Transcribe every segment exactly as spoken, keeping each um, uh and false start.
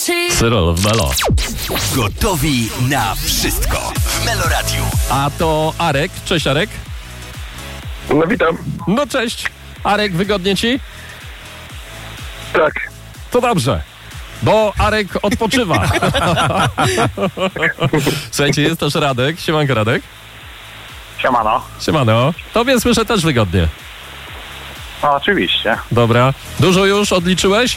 Cyril w Melo. Gotowi na wszystko w Melo Radiu. A to Arek. Cześć, Arek. No witam. No cześć. Arek, wygodnie ci? Tak. To dobrze, bo Arek odpoczywa. Słuchajcie, jest też Radek. Siemanko, Radek. Siemano. Siemano. Tobie słyszę też wygodnie. No oczywiście. Dobra. Dużo już odliczyłeś?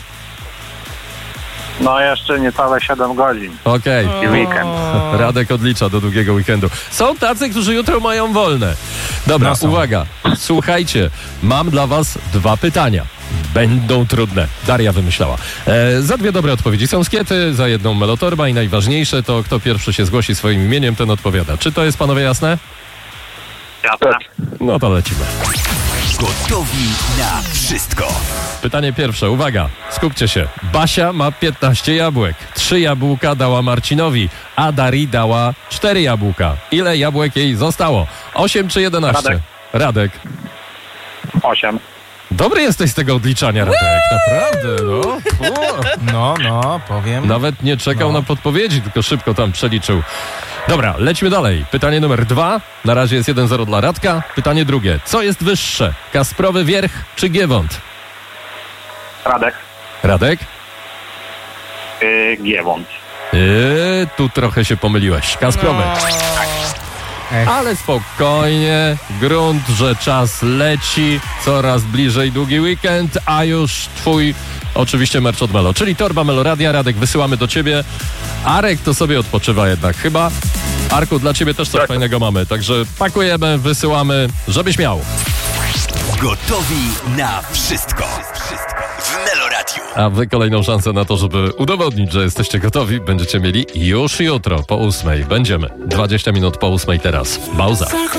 No jeszcze niecałe siedem godzin. Okej. I weekend. Radek odlicza do długiego weekendu. Są tacy, którzy jutro mają wolne. Dobra, No są. uwaga. Słuchajcie, mam dla was dwa pytania. Będą trudne. Daria wymyślała. E, za dwie dobre odpowiedzi są skiety, za jedną melotorba i najważniejsze to, kto pierwszy się zgłosi swoim imieniem, ten odpowiada. Czy to jest, panowie, jasne? Jasne. No to lecimy. Gotowi na wszystko. Pytanie pierwsze, uwaga, skupcie się. Basia ma piętnaście jabłek. Trzy jabłka dała Marcinowi, a Darii dała cztery jabłka. Ile jabłek jej zostało? osiem czy jedenaście? Radek. Radek. Osiem. Dobry jesteś z tego odliczania, Radek. Naprawdę, no. O. No, no, powiem. Nawet nie czekał No. na podpowiedzi, tylko szybko tam przeliczył. Dobra, lecimy dalej. Pytanie numer dwa. Na razie jest jeden zero dla Radka. Pytanie drugie. Co jest wyższe? Kasprowy Wierch czy Giewont? Radek. Radek? Yy, Giewont. Yy, tu trochę się pomyliłeś. Kasprowy. Ech. Ale spokojnie. Grunt, że czas leci. Coraz bliżej długi weekend, a już twój oczywiście merch od Melo, czyli torba Meloradia. Radek, wysyłamy do ciebie. Arek to sobie odpoczywa jednak chyba. Arku, dla ciebie też coś Tak. fajnego mamy, także pakujemy, wysyłamy, żebyś miał. Gotowi na wszystko w Melo Radiu. A wy kolejną szansę na to, żeby udowodnić, że jesteście gotowi, będziecie mieli już jutro po ósmej. Będziemy. dwadzieścia minut po ósmej teraz. Bauza.